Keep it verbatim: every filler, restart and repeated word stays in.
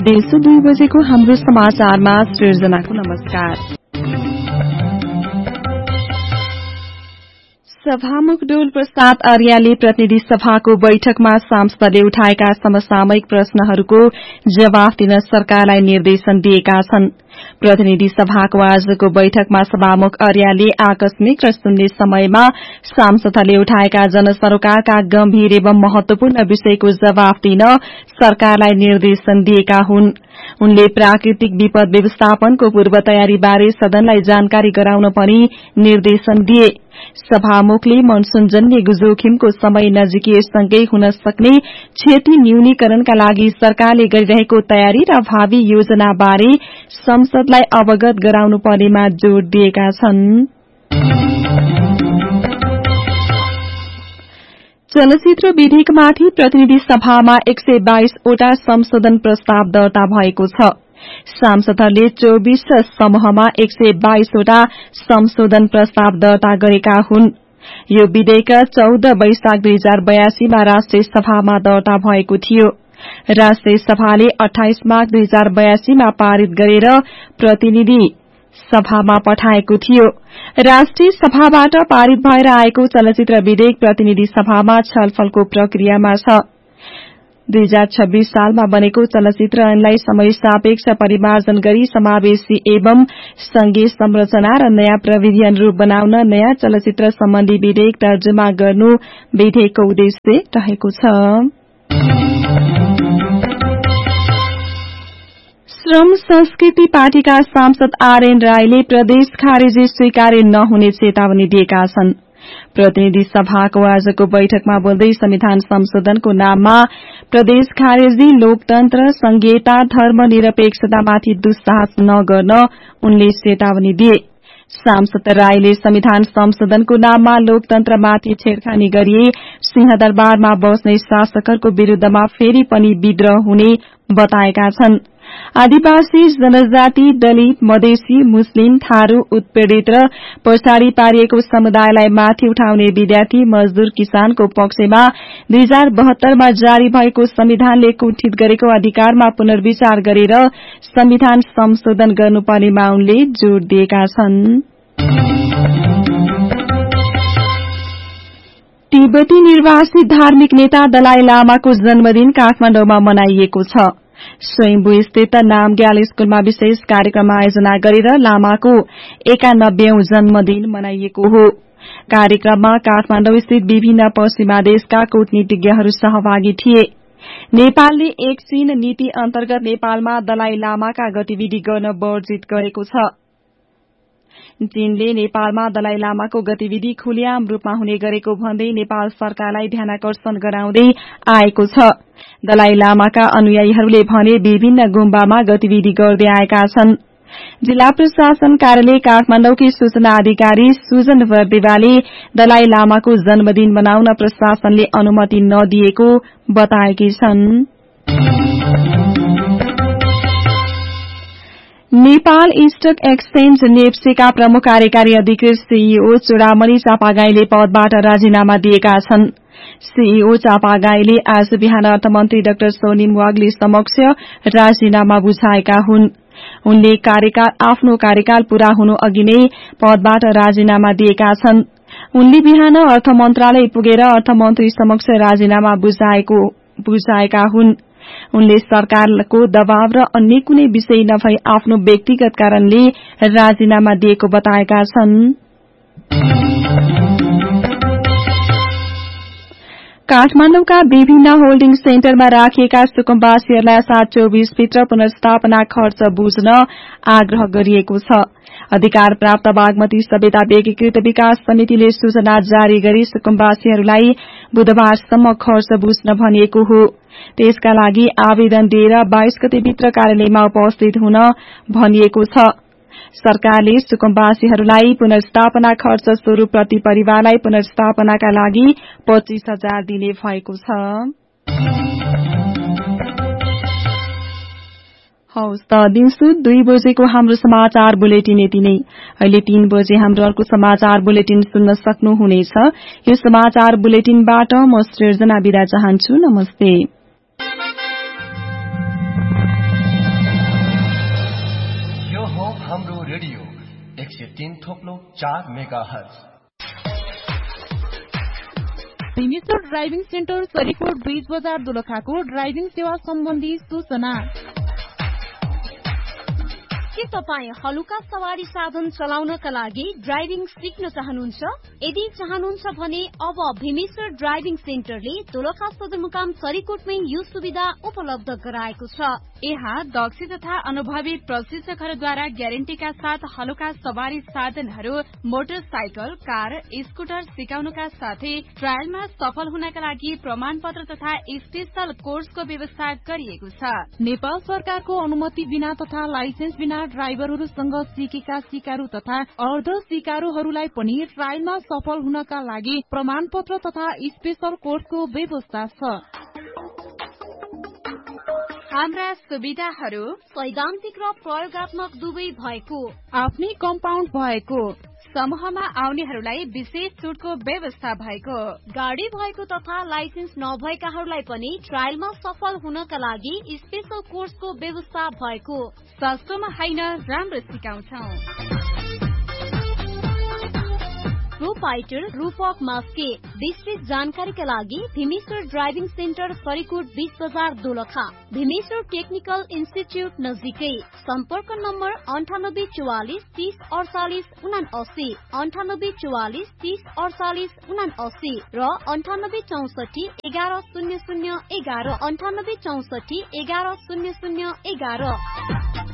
दिउँसो दुई बजेको हाम्रो समाचारमा सृजनाको नमस्कार। सभामुख डोल प्रसाद आर्याले प्रतिनिधि सभाको बैठकमा सांसदले उठाएका समसामयिक प्रश्नहरूको जवाफ दिन सरकारलाई निर्देशन दिएका छन्। प्रतिनिधि सभाको आजको बैठकमा सभामुख आर्याले आकस्मिक र शून्य समयमा सांसदले उठाएका जनसरोकारका गम्भीर एवं महत्वपूर्ण विषयको जवाफ दिन सरकारलाई निर्देशन दिएका हुन्। उनले प्राकृतिक विपद व्यवस्थापनको पूर्व तयारीबारे सदनलाई जानकारी गराउन पनि निर्देशन दिए। सभामुखले मनसूनजन्य जोखिमको समय नजिकिएसँगै हुन सक्ने क्षति न्यूनीकरणका लागि सरकारले गरिरहेको तयारी र भावी योजनाबारे संसदलाई अवगत गराउनु पर्नेमा जोड़ दिएका छन्। चलचित्र विधेयकमाथि प्रतिनिधि सभामा एक सय बाइस वटा संशोधन प्रस्ताव दर्ता भएको छ। सांसदहरूले चौबीस समूहमा एक सय बाइस वटा संशोधन प्रस्ताव दर्ता गरेका हुन्। यो विधेयक चौध वैशाख दुई हजार बयासीमा राष्ट्रिय सभामा दर्ता भएको थियो। राष्ट्रिय सभाले अठाइस मार्च दुई हजार बयासीमा पारित गरेर प्रतिनिधि सभामा पठाएको थियो। राष्ट्रिय सभाबाट पारित भएर आएको चलचित्र विधेयक प्रतिनिधि सभामा छलफलको प्रक्रियामा छ। दुई हजार छब्बीस सालमा बनेको चलचित्र ऐनलाई समय सापेक्ष परिमार्जन गरी समावेशी एवं संघीय संरचना र नयाँ प्रविधि अनुरूप बनाउन नयाँ चलचित्र सम्बन्धी विधेयक तर्जुमा गर्नु विधेयकको उद्देश्य रहेको छ। श्रम संस्कृति पार्टीका सांसद आरएन राईले प्रदेश खारेजी स्वीकार्य नहुने चेतावनी दिएका छन्। प्रतिनिधि सभाको आजको बैठकमा बोल्दै संविधान संशोधनको नाममा प्रदेश खारेजी लोकतन्त्र संघीयता धर्मनिरपेक्षतामाथि दुस्साहस नगर्न उनले चेतावनी दिए। सांसद राईले संविधान संशोधनको नाममा लोकतन्त्रमाथि छेडखानी गरिए सिंहदरबारमा बस्ने शासकहरूको विरूद्धमा फेरि पनि विद्रोह हुने बताएका छन्। आदिवासी जनजाति, दलित, मधेसी, मुस्लिम, थारू, उत्पीड़ित र पछाडि पारिएको समुदायलाई माथि उठाउने विद्यार्थी, मजदूर, किसानको पक्षमा दुई हजार बहत्तरमा जारी भएको संविधानले कुण्ठित गरेको अधिकारमा पुनर्विचार गरेर संविधान संशोधन गर्नुपर्नेमा उनले जोड़ दिएका छन्। तिब्बती निर्वासित धार्मिक नेता दलाई लामाको जन्मदिन काठमाडौँमा मनाइएको छ। स्वयम्भू स्थित नामग्याल स्कूलमा विशेष कार्यक्रम आयोजना गरेर लामाको एकानब्बेऔं जन्मदिन मनाइएको हो। कार्यक्रममा काठमाडौँ स्थित विभिन्न पश्चिमा देशका कूटनीतिज्ञहरू सहभागी थिए। नेपालले एक चीन नीति अन्तर्गत नेपालमा दलाई लामाका गतिविधि गर्न वर्जित गरेको छ। चीनले नेपालमा दलाई लामाको गतिविधि खुलेआम रूपमा हुने गरेको भन्दै नेपाल सरकारलाई ध्यानाकर्षण गराउँदै आएको छ। दलाई लामाका अनुयायीहरूले भने विभिन्न गुम्बामा गतिविधि गर्दै आएका छन्। जिल्ला प्रशासन कार्यालय काठमाडौँकी सूचना अधिकारी सुजन वर्देवाले दलाई लामाको जन्मदिन मनाउन प्रशासनले अनुमति नदिएको बताएकी छन्। नेपाल स्टक एक्सचेन्ज नेप्सेका प्रमुख कार्यकारी अधिकृत सीईओ चूडामणि चापागाईले पदबाट राजीनामा दिएका छन्। सीईओ चापागाईले आज बिहान अर्थमन्त्री डाक्टर सोनिम वाग्ले समक्ष राजीनामा बुझाएका हुन्। उनले कार्यकाल आफ्नो कार्यकाल पूरा हुनु अघि नै पदबाट राजीनामा दिएका छन्। उनले बिहान अर्थ मन्त्रालय पुगेर अर्थमन्त्री समक्ष राजीनामा बुझाएको बुझाएका हुन्। उनले सरकारको दबाव र अन्य कुनै विषय नभई आफ्नो व्यक्तिगत कारणले राजीनामा दिएको बताएका छन्। काठमाडौँका विभिन्न होल्डिङ सेन्टरमा राखिएका सुकुम्बासीहरूलाई सात चौबीस भित्र पुनर्स्थापना खर्च बुझ्न आग्रह गरिएको छ। अधिकार प्राप्त बागमती सभ्यता एकीकृत विकास समितिले सूचना जारी गरी सुकुम्बासीहरूलाई बुधबारसम्म खर्च बुझ्न भनिएको हो। त्यसका लागि आवेदन दिएर बाइस गते भित्र कार्यालयमा उपस्थित हुन भनिएको छ। सरकारले सुकुम्बासीहरूलाई पुनर्स्थापना खर्च स्वरूप प्रति परिवारलाई पुनर्स्थापनाका लागि पच्चीस हजार दिने भएको छ। हौस् त दिउँसो दुई बजेको हाम्रो समाचार बुलेटिन यति नै। अहिले तीन बजे हाम्रो अर्को समाचार बुलेटिन सुन्न सक्नुहुनेछ। यो समाचार बुलेटिनबाट म सृजना बिदा चाहन्छु। नमस्ते। हाम्रो रेडियो एक सय तीन थोप्लो चार mega hertz. Bhimeshwar driving centre Sarikot bridge बजार दोलखाको ड्राइभिङ सेवा सम्बन्धी सूचना। के तपाईँ हलुका सवारी साधन चलाउनका लागि ड्राइभिङ सिक्न चाहनुहुन्छ? यदि चाहनुहुन्छ भने अब भीमेश्वर ड्राइभिङ सेन्टरले दोलखा सदरमुकाम सरीकोटमै यो सुविधा उपलब्ध गराएको छ। यहाँ दक्ष तथा अनुभवी प्रशिक्षकहरूद्वारा ग्यारेन्टीका साथ हलुका सवारी साधनहरू, मोटरसाइकल, कार, स्कुटर सिकाउनुका साथै ट्रायलमा सफल हुनका लागि प्रमाणपत्र तथा स्पेशल कोर्सको व्यवस्था गरिएको छ। नेपाल सरकारको अनुमति बिना तथा लाइसेन्स बिना ड्राइभरहरूसँग सिकेका सिकारु तथा अर्ध सिकारुहरूलाई पनि ट्रायलमा सफल हुनका लागि प्रमाणपत्र तथा स्पेशल कोर्सको व्यवस्था छ। हाम्रा सुविधाहरू सैद्धान्तिक र प्रयोगात्मक दुवै भएको, आफ्नै कम्पाउन्ड भएको, समूहमा आउनेहरूलाई विशेष छुटको व्यवस्था भएको, गाडी भएको तथा लाइसेन्स नभएकाहरूलाई पनि ट्रायलमा सफल हुनका लागि स्पेशल कोर्सको व्यवस्था भएको। सस्तोमा होइन, राम्रो सिकाउँछौं। प्रोपाइटर रूपक मास्के। विस्तृत जानकारीका लागि भीमेश्वर ड्राइभिङ सेन्टर सरीकोट बीस बजार दोलखा, भीमेश्वर टेक्निकल इन्स्टिच्युट नजिकै। सम्पर्क नम्बर अन्ठानब्बे चौवालिस तीस अडचालिस उना अस्सी, अन्ठानब्बे चौवालिस तीस अडचालिस उना अस्सी र अन्ठानब्बे चौसठी एघार शून्य शून्य एघार, अन्ठानब्बे चौसठी एघार शून्य शून्य एघार।